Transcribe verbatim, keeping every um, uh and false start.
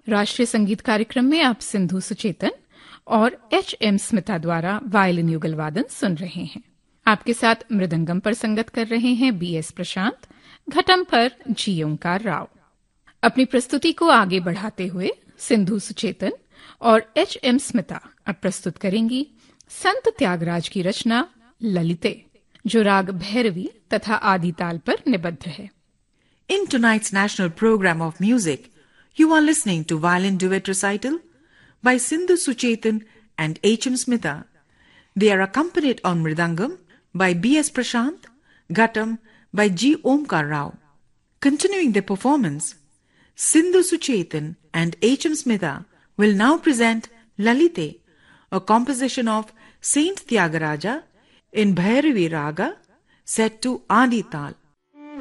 राष्ट्रीय संगीत कार्यक्रम में आप सिंधु सुचेतन और एच एम स्मिता द्वारा वायलिन युगल वादन सुन रहे हैं। आपके साथ मृदंगम पर संगत कर रहे हैं बी एस प्रशांत, घटम पर जी ओंकार राव। अपनी प्रस्तुति को आगे बढ़ाते हुए सिंधु सुचेतन और एच एम स्मिता अब प्रस्तुत करेंगी संत त्यागराज की रचना ललिते, जो राग भैरवी तथा आदि ताल पर निबद्ध है। In tonight's national program of music, you are listening to violin duet recital by Sindhu Suchetan and H M Smita. They are accompanied on mridangam by B S Prashant, ghatam by G Omkar Rao. Continuing their performance, Sindhu Suchetan and H M Smita will now present Lalite, a composition of Saint Tyagaraja in Bhairavi Raga set to Adi Tal.